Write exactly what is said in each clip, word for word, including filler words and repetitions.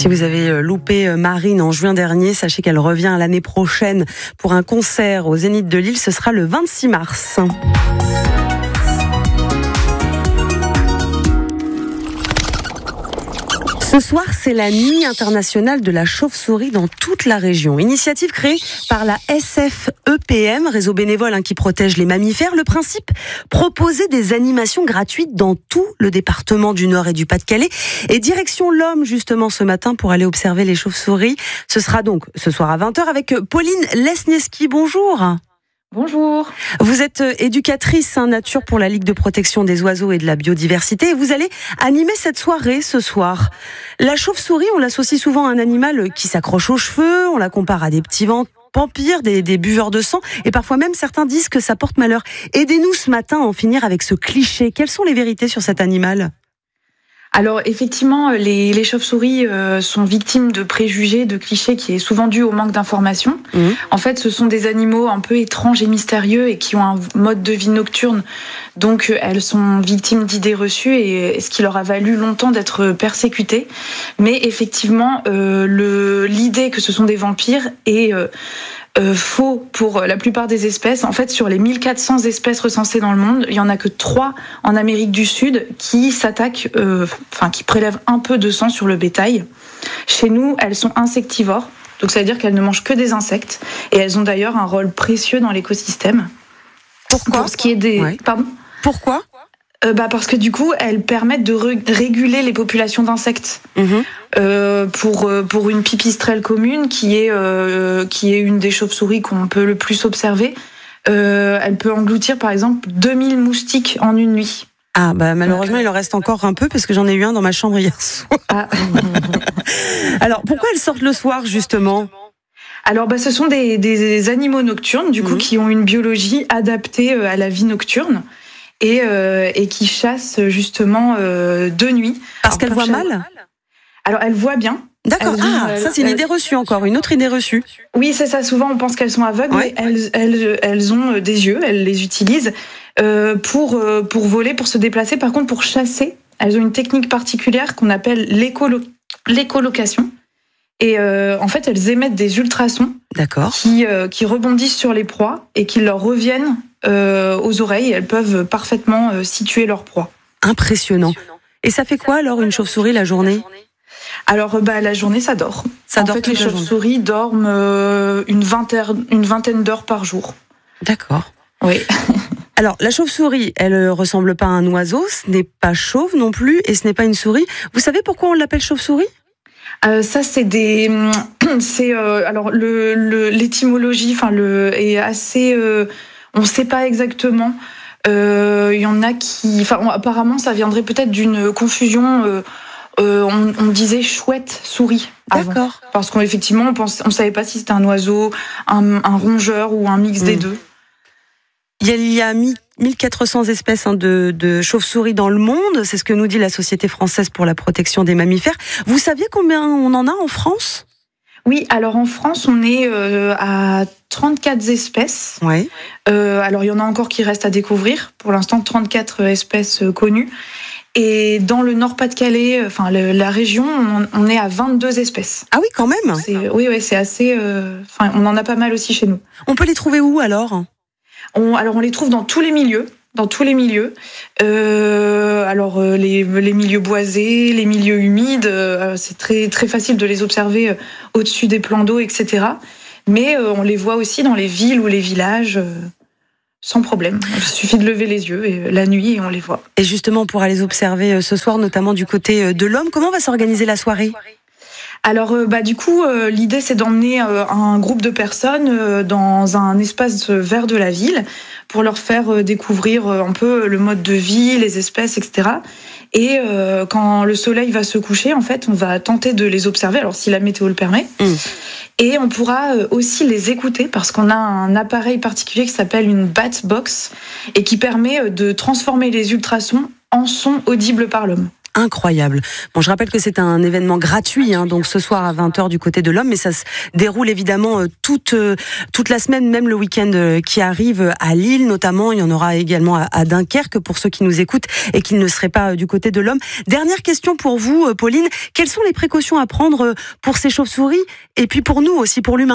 Si vous avez loupé Marine en juin dernier, sachez qu'elle revient l'année prochaine pour un concert au Zénith de Lille. Ce sera le vingt-six mars. Ce soir, c'est la nuit internationale de la chauve-souris dans toute la région. Initiative créée par la S F E P M, réseau bénévole hein, qui protège les mammifères. Le principe, proposer des animations gratuites dans tout le département du Nord et du Pas-de-Calais. Et direction l'Homme, justement, ce matin, pour aller observer les chauves-souris. Ce sera donc ce soir à vingt heures avec Pauline Lesniewski. Bonjour. Bonjour. Vous êtes éducatrice hein, nature pour la Ligue de protection des oiseaux et de la biodiversité et vous allez animer cette soirée ce soir. La chauve-souris, on l'associe souvent à un animal qui s'accroche aux cheveux, on la compare à des petits vampires, des, des buveurs de sang et parfois même certains disent que ça porte malheur. Aidez-nous ce matin à en finir avec ce cliché. Quelles sont les vérités sur cet animal ? Alors effectivement, les, les chauves-souris euh, sont victimes de préjugés, de clichés qui est souvent dû au manque d'informations. Mmh. En fait, ce sont des animaux un peu étranges et mystérieux et qui ont un mode de vie nocturne. Donc elles sont victimes d'idées reçues et ce qui leur a valu longtemps d'être persécutées. Mais effectivement, euh, le, l'idée que ce sont des vampires est... Euh, Euh, faux pour la plupart des espèces. En fait, sur les mille quatre cents espèces recensées dans le monde, il y en a que trois en Amérique du Sud qui s'attaquent, euh, enfin qui prélèvent un peu de sang sur le bétail. Chez nous, elles sont insectivores, donc ça veut dire qu'elles ne mangent que des insectes et elles ont d'ailleurs un rôle précieux dans l'écosystème. Pourquoi ? Pour ce qui est des, ouais. pardon. Pourquoi ? Euh, bah parce que du coup, elles permettent de re- réguler les populations d'insectes. Mmh. Euh, pour pour une pipistrelle commune, qui est euh, qui est une des chauves-souris qu'on peut le plus observer, euh, elle peut engloutir par exemple deux mille moustiques en une nuit. Ah bah malheureusement il en reste encore un peu parce que j'en ai eu un dans ma chambre hier soir. Ah. Alors pourquoi elles sortent le soir justement ? Alors, bah, ce sont des, des animaux nocturnes, du coup, mmh. qui ont une biologie adaptée à la vie nocturne. Et, euh, et qui chassent justement euh, de nuit. Parce qu'elles voient mal ? Alors elles voient bien. D'accord, elles, ah, elles, ça c'est une elles, idée reçue encore, une autre idée reçue. Oui, c'est ça, souvent on pense qu'elles sont aveugles, ouais. mais elles, elles, elles ont des yeux, elles les utilisent euh, pour, euh, pour voler, pour se déplacer. Par contre, pour chasser, elles ont une technique particulière qu'on appelle l'écolo- l'écolocation. Et euh, en fait, elles émettent des ultrasons D'accord. Qui, euh, qui rebondissent sur les proies et qui leur reviennent euh, aux oreilles. Elles peuvent parfaitement euh, situer leur proie. Impressionnant. Et ça fait quoi alors une chauve-souris la journée ? Alors bah, la journée, ça dort. Ça en dort fait, les chauves-souris dorment euh, une, vingtaine, une vingtaine d'heures par jour. D'accord. Oui. Alors, la chauve-souris, elle ne ressemble pas à un oiseau, ce n'est pas chauve non plus, et ce n'est pas une souris. Vous savez pourquoi on l'appelle chauve-souris ? Euh, ça c'est des, c'est euh, alors le, le l'étymologie, enfin le est assez, euh, on sait pas exactement. Il euh, y en a qui, enfin apparemment ça viendrait peut-être d'une confusion. Euh, euh, on, on disait chouette souris. D'accord. Avant, parce qu'effectivement on pense, on savait pas si c'était un oiseau, un, un rongeur ou un mix mmh. des deux. Il y a, il y a mille quatre cents espèces hein, de, de chauves-souris dans le monde. C'est ce que nous dit la Société française pour la protection des mammifères. Vous saviez combien on en a en France ? Oui, alors en France, on est euh, à trente-quatre espèces. Ouais. Euh, alors il y en a encore qui restent à découvrir. Pour l'instant, trente-quatre espèces connues. Et dans le Nord-Pas-de-Calais, enfin le, la région, on, on est à vingt-deux espèces. Ah oui, quand même. C'est, oui, oui, c'est assez. Euh, enfin, on en a pas mal aussi chez nous. On peut les trouver où alors ? On, alors on les trouve dans tous les milieux, dans tous les milieux. Euh, alors euh, les, les milieux boisés, les milieux humides, euh, c'est très très facile de les observer euh, au-dessus des plans d'eau, et cetera. Mais euh, on les voit aussi dans les villes ou les villages, euh, sans problème. Il suffit de lever les yeux et, euh, la nuit et on les voit. Et justement pour aller les observer euh, ce soir, notamment du côté de l'Homme, comment va s'organiser la soirée ? Alors, euh, bah, du coup, euh, l'idée, c'est d'emmener euh, un groupe de personnes euh, dans un espace vert de la ville pour leur faire euh, découvrir euh, un peu le mode de vie, les espèces, et cetera. Et euh, quand le soleil va se coucher, en fait, on va tenter de les observer, alors si la météo le permet. Mmh. Et on pourra euh, aussi les écouter parce qu'on a un appareil particulier qui s'appelle une bat box et qui permet de transformer les ultrasons en sons audibles par l'homme. incroyable. Bon, je rappelle que c'est un événement gratuit, hein, donc ce soir à vingt heures du côté de l'Homme, mais ça se déroule évidemment euh, toute, euh, toute la semaine, même le week-end euh, qui arrive à Lille notamment. Il y en aura également à, à Dunkerque pour ceux qui nous écoutent et qui ne seraient pas euh, du côté de l'Homme. Dernière question pour vous, euh, Pauline. Quelles sont les précautions à prendre euh, pour ces chauves-souris et puis pour nous aussi, pour l'humain ?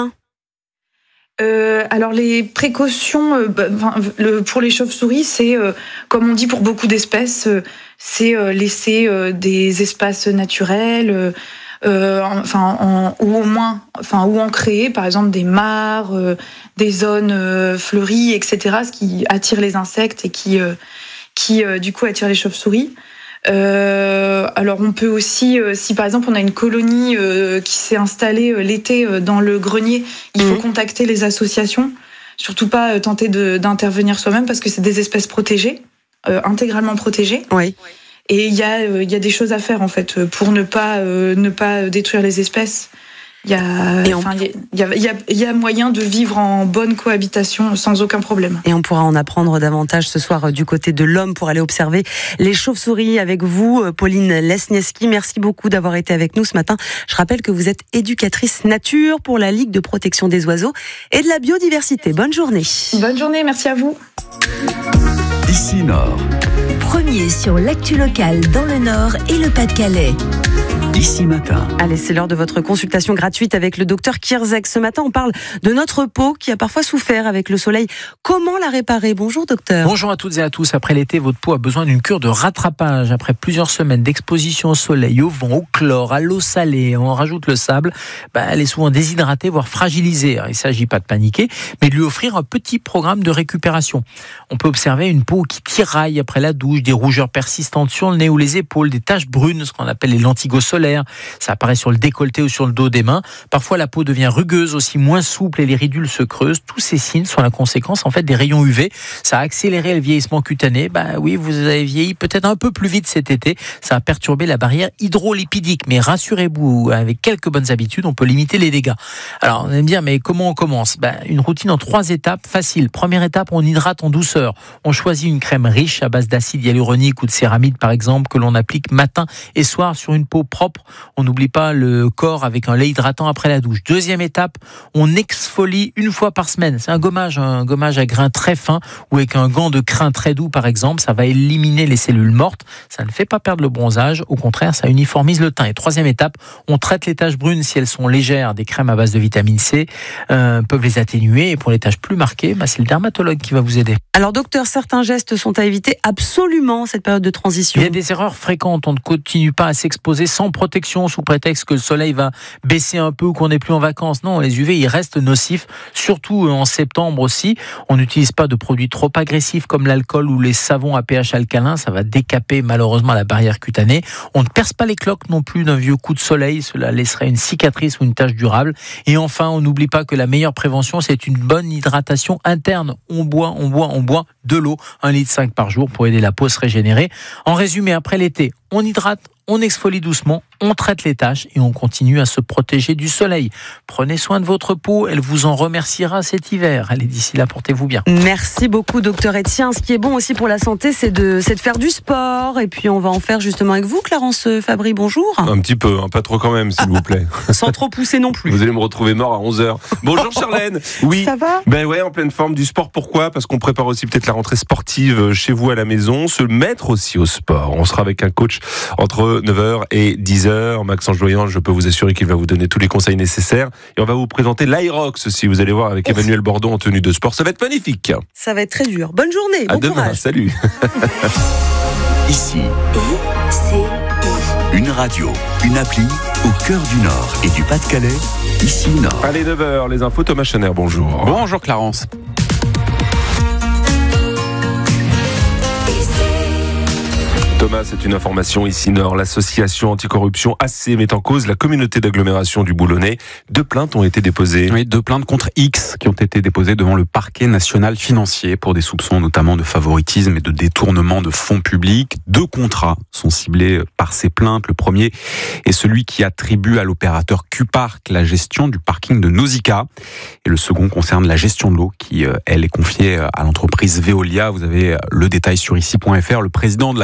Euh, alors les précautions euh, bah, le, pour les chauves-souris, c'est euh, comme on dit pour beaucoup d'espèces, euh, c'est euh, laisser euh, des espaces naturels, euh, euh, enfin en, ou au moins, enfin ou en créer, par exemple des mares, euh, des zones euh, fleuries, et cetera. Ce qui attire les insectes et qui euh, qui euh, du coup attire les chauves-souris. Euh, alors on peut aussi, euh, si par exemple on a une colonie euh, qui s'est installée euh, l'été euh, dans le grenier, il faut mmh. contacter les associations, surtout pas euh, tenter de, d'intervenir soi-même parce que c'est des espèces protégées, euh, intégralement protégées. Oui. Et il y a, euh, il y a des choses à faire en fait pour ne pas, euh, ne pas détruire les espèces. Il y a, et on... enfin, il y a, il y a, il y a moyen de vivre en bonne cohabitation sans aucun problème. Et on pourra en apprendre davantage ce soir du côté de l'Homme pour aller observer les chauves-souris avec vous, Pauline Lesniewski. Merci beaucoup d'avoir été avec nous ce matin. Je rappelle que vous êtes éducatrice nature pour la Ligue de protection des oiseaux et de la biodiversité. Bonne journée. Bonne journée, merci à vous. Ici Nord. Premier sur l'actu locale dans le Nord et le Pas-de-Calais. Ici Matin. Allez, c'est l'heure de votre consultation gratuite avec le docteur Kierzek. Ce matin, on parle de notre peau qui a parfois souffert avec le soleil. Comment la réparer ? Bonjour docteur. Bonjour à toutes et à tous. Après l'été, votre peau a besoin d'une cure de rattrapage. Après plusieurs semaines d'exposition au soleil, au vent, au chlore, à l'eau salée, on rajoute le sable, bah, elle est souvent déshydratée, voire fragilisée. Alors, il ne s'agit pas de paniquer, mais de lui offrir un petit programme de récupération. On peut observer une peau qui tiraille après la douche, des rougeurs persistantes sur le nez ou les épaules, des taches brunes, ce qu'on appelle les lentigos solaires. Ça apparaît sur le décolleté ou sur le dos des mains. Parfois, la peau devient rugueuse, aussi moins souple et les ridules se creusent. Tous ces signes sont la conséquence en fait des rayons U V. Ça a accéléré le vieillissement cutané. Bah oui, vous avez vieilli peut-être un peu plus vite cet été. Ça a perturbé la barrière hydrolipidique. Mais rassurez-vous, avec quelques bonnes habitudes, on peut limiter les dégâts. Alors, on va me dire, mais comment on commence ? Bah, une routine en trois étapes, facile. Première étape, on hydrate en douceur. On choisit une crème riche à base d'acide hyaluronique ou de céramide, par exemple, que l'on applique matin et soir sur une peau propre. On n'oublie pas le corps avec un lait hydratant après la douche. Deuxième étape, on exfolie une fois par semaine. C'est un gommage, un gommage à grains très fin ou avec un gant de crin très doux, par exemple. Ça va éliminer les cellules mortes. Ça ne fait pas perdre le bronzage. Au contraire, ça uniformise le teint. Et troisième étape, on traite les taches brunes si elles sont légères. Des crèmes à base de vitamine C euh, peuvent les atténuer. Et pour les taches plus marquées, bah, c'est le dermatologue qui va vous aider. Alors docteur, certains gestes sont à éviter absolument cette période de transition. Il y a des erreurs fréquentes. On ne continue pas à s'exposer sans protection sous prétexte que le soleil va baisser un peu ou qu'on n'est plus en vacances. Non, les U V, ils restent nocifs, surtout en septembre aussi. On n'utilise pas de produits trop agressifs comme l'alcool ou les savons à pH alcalin. Ça va décaper malheureusement la barrière cutanée. On ne perce pas les cloques non plus d'un vieux coup de soleil. Cela laisserait une cicatrice ou une tache durable. Et enfin, on n'oublie pas que la meilleure prévention, c'est une bonne hydratation interne. On boit, on boit, on boit de l'eau, un litre cinq par jour pour aider la peau à se régénérer. En résumé, après l'été, on hydrate, on exfolie doucement, on traite les taches et on continue à se protéger du soleil. Prenez soin de votre peau, elle vous en remerciera cet hiver. Allez, d'ici là, portez-vous bien. Merci beaucoup, docteur Etienne. Ce qui est bon aussi pour la santé, c'est de, c'est de faire du sport. Et puis, on va en faire justement avec vous, Clarence Fabry. Bonjour. Un petit peu, hein, pas trop quand même, s'il ah, vous plaît. Sans trop pousser non plus. Vous allez me retrouver mort à onze heures. Bonjour, Charlène. Oui. Ça va ? Ben ouais, en pleine forme du sport. Pourquoi ? Parce qu'on prépare aussi peut-être la rentrée sportive chez vous à la maison. Se mettre aussi au sport. On sera avec un coach entre neuf heures et dix heures. Maxence Joyan, je peux vous assurer qu'il va vous donner tous les conseils nécessaires. Et on va vous présenter l'Aerox aussi. Vous allez voir avec Ouf. Emmanuel Bordon en tenue de sport. Ça va être magnifique. Ça va être très dur. Bonne journée. Bon à demain. Courage. Salut. Ici. I C I. Une radio, une appli au cœur du Nord et du Pas-de-Calais. Ici Nord. Allez, neuf heures, les infos. Thomas Chener, bonjour. Bonjour Clarence. Thomas, c'est une information ici Nord. L'association anticorruption A C met en cause la communauté d'agglomération du Boulonnais. Deux plaintes ont été déposées. Oui, deux plaintes contre X qui ont été déposées devant le parquet national financier pour des soupçons notamment de favoritisme et de détournement de fonds publics. Deux contrats sont ciblés par ces plaintes. Le premier est celui qui attribue à l'opérateur Q-Park la gestion du parking de Nausicaa. Et le second concerne la gestion de l'eau qui, elle, est confiée à l'entreprise Veolia. Vous avez le détail sur ici point f r. Le président de la communauté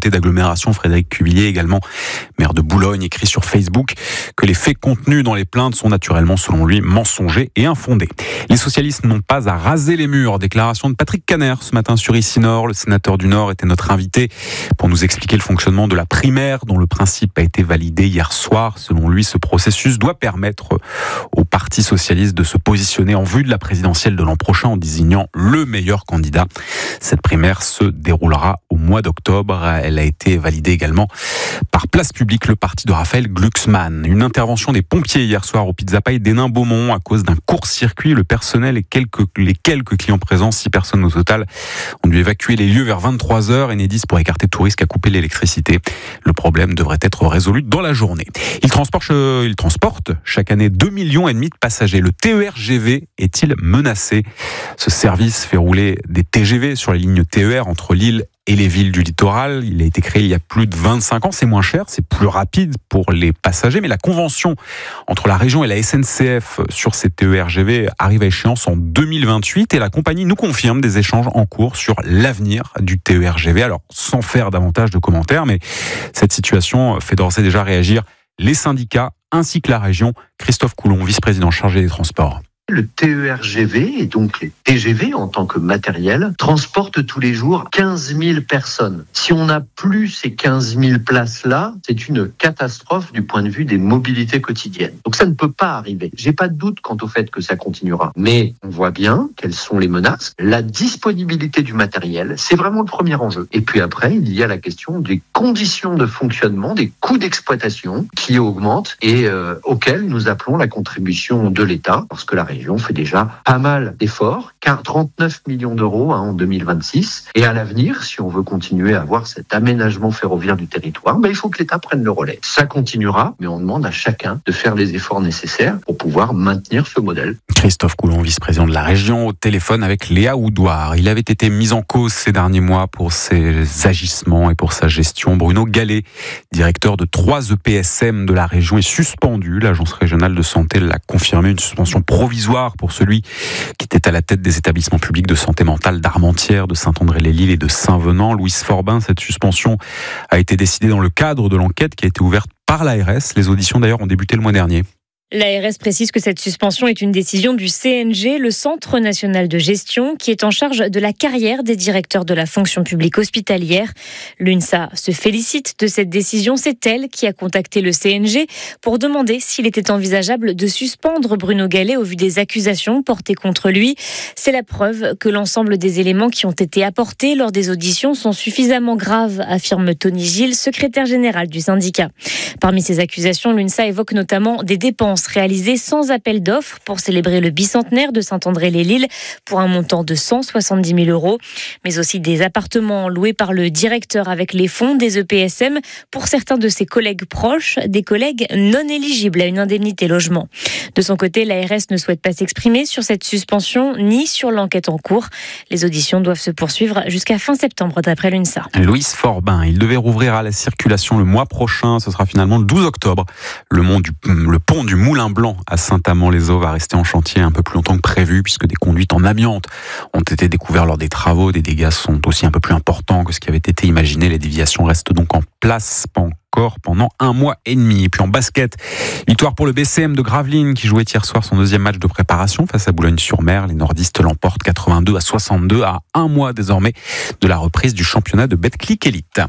communauté d'agglomération, Frédéric Cuvillier, également maire de Boulogne, écrit sur Facebook que les faits contenus dans les plaintes sont naturellement, selon lui, mensongers et infondés. Les socialistes n'ont pas à raser les murs. Déclaration de Patrick Kanner ce matin sur Ici Nord. Le sénateur du Nord était notre invité pour nous expliquer le fonctionnement de la primaire dont le principe a été validé hier soir. Selon lui, ce processus doit permettre au Parti socialiste de se positionner en vue de la présidentielle de l'an prochain en désignant le meilleur candidat. Cette primaire se déroulera au mois d'octobre. Elle a été validée également par Place Publique, le parti de Raphaël Glucksmann. Une intervention des pompiers hier soir au Pizza Pie d'Hénin-Beaumont à cause d'un court-circuit. Le personnel et quelques, les quelques clients présents, six personnes au total, ont dû évacuer les lieux vers vingt-trois heures. Enedis, pour écarter tout risque, a coupé l'électricité. Le problème devrait être résolu dans la journée. Il transporte, il transporte chaque année deux millions et demi de passagers. Le T E R G V est-il menacé? Ce service fait rouler des T G V sur les lignes T E R entre Lille et les villes du littoral. Il a été créé il y a plus de vingt-cinq ans. C'est moins cher, c'est plus rapide pour les passagers. Mais la convention entre la région et la S N C F sur ces T E R G V arrive à échéance en deux mille vingt-huit. Et la compagnie nous confirme des échanges en cours sur l'avenir du T E R G V. Alors, sans faire davantage de commentaires, mais cette situation fait d'ores et déjà réagir les syndicats ainsi que la région. Christophe Coulon, vice-président chargé des transports. Le T E R G V et donc les T G V en tant que matériel transportent tous les jours quinze mille personnes. Si on n'a plus ces quinze mille places-là, c'est une catastrophe du point de vue des mobilités quotidiennes. Donc ça ne peut pas arriver. J'ai pas de doute quant au fait que ça continuera. Mais on voit bien quelles sont les menaces. La disponibilité du matériel, c'est vraiment le premier enjeu. Et puis après, il y a la question des conditions de fonctionnement, des coûts d'exploitation qui augmentent et euh, auxquels nous appelons la contribution de l'État, parce que la région fait déjà pas mal d'efforts, car trente-neuf millions d'euros hein, en deux mille vingt-six. Et à l'avenir, si on veut continuer à avoir cet aménagement ferroviaire du territoire, ben, il faut que l'État prenne le relais. Ça continuera, mais on demande à chacun de faire les efforts nécessaires pour pouvoir maintenir ce modèle. Christophe Coulon, vice-président de la région, au téléphone avec Léa Oudouard. Il avait été mis en cause ces derniers mois pour ses agissements et pour sa gestion. Bruno Gallet, directeur de trois E P S M de la région, est suspendu. L'agence régionale de santé l'a confirmé, une suspension provisoire pour celui qui était à la tête des établissements publics de santé mentale d'Armentières, de Saint-André-les-Lilles et de Saint-Venant. Louise Forbin, cette suspension a été décidée dans le cadre de l'enquête qui a été ouverte par l'A R S. Les auditions d'ailleurs ont débuté le mois dernier. L'A R S précise que cette suspension est une décision du C N G, le Centre national de gestion, qui est en charge de la carrière des directeurs de la fonction publique hospitalière. L'UNSA se félicite de cette décision. C'est elle qui a contacté le C N G pour demander s'il était envisageable de suspendre Bruno Gallet au vu des accusations portées contre lui. C'est la preuve que l'ensemble des éléments qui ont été apportés lors des auditions sont suffisamment graves, affirme Tony Gilles, secrétaire général du syndicat. Parmi ces accusations, l'UNSA évoque notamment des dépenses réalisées sans appel d'offres pour célébrer le bicentenaire de Saint-André-les-Lilles pour un montant de cent soixante-dix mille euros, mais aussi des appartements loués par le directeur avec les fonds des E P S M pour certains de ses collègues proches, des collègues non éligibles à une indemnité logement. De son côté, l'A R S ne souhaite pas s'exprimer sur cette suspension ni sur l'enquête en cours. Les auditions doivent se poursuivre jusqu'à fin septembre d'après l'UNSA. Louise Forbin, il devait rouvrir à la circulation le mois prochain, ce sera finalement le douze octobre. Le, mont du, le pont du Moulin Blanc à Saint-Amand-les-Eaux va rester en chantier un peu plus longtemps que prévu puisque des conduites en amiante ont été découvertes lors des travaux. Des dégâts sont aussi un peu plus importants que ce qui avait été imaginé. Les déviations restent donc en place encore pendant un mois et demi. Et puis en basket, victoire pour le B C M de Gravelines qui jouait hier soir son deuxième match de préparation face à Boulogne-sur-Mer. Les nordistes l'emportent quatre-vingt-deux à soixante-deux à un mois désormais de la reprise du championnat de Betclic Elite.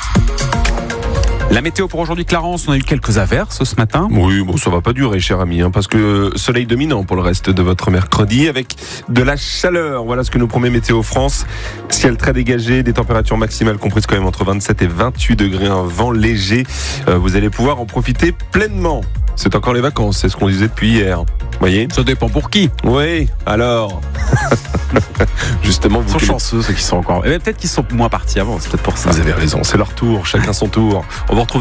La météo pour aujourd'hui, Clarence, on a eu quelques averses ce matin. Oui, bon, ça va pas durer, cher ami, hein, parce que soleil dominant pour le reste de votre mercredi, avec de la chaleur. Voilà ce que nous promet Météo France. Ciel très dégagé, des températures maximales comprises quand même entre vingt-sept et vingt-huit degrés, un vent léger. Euh, vous allez pouvoir en profiter pleinement. C'est encore les vacances, c'est ce qu'on disait depuis hier. Vous voyez ? Ça dépend pour qui. Oui, alors. Justement, vous sont chanceux, ceux qui sont encore. Eh bien, peut-être qu'ils sont moins partis avant, c'est peut-être pour ça. Vous avez raison, c'est leur tour, chacun son tour. On va retrouver